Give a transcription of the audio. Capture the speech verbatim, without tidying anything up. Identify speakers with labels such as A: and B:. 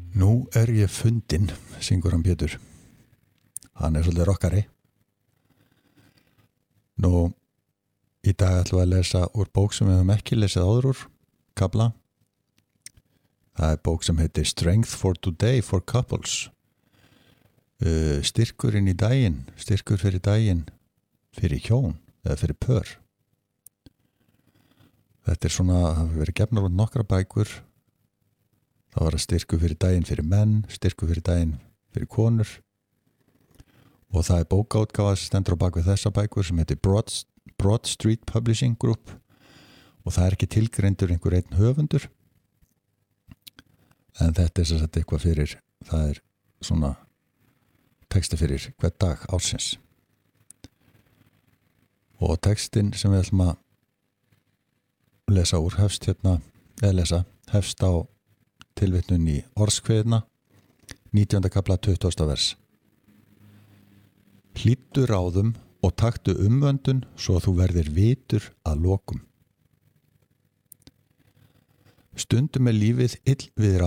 A: Nú er ég fundinn, syngur hann Pétur. Hann er svolítið rockari. Nú, í dag ætlum við að lesa úr bók sem við höfum ekki lesið áður úr, kafla. Það er bók sem heitir Strength for Today for Couples. Uh, styrkurinn í daginn, styrkur fyrir daginn, fyrir hjón eða fyrir pör. Þetta er svona, það hefur verið gefnar út nokkra bækur. Það var að styrku fyrir daginn fyrir menn, styrku fyrir daginn fyrir konur. Og það er bókaútgáfa sem stendur á bak við þessa bækur sem heitir Broad, Broad Street Publishing Group. Og það er ekki tilgreindur einhver einn höfundur. En þetta er sem sagt eitthvað fyrir, það er svona texti fyrir hver dag ársins. Og textin sem við ætlum að lesa úr hefst hérna, eða lesa, hefst á tilvitnun í orðskveðina, nítjánda kafla tuttugasta vers. Hlýddu ráðum og taktu umvöndun svo að þú verðir vitur að lokum. Stundum er lífið ill við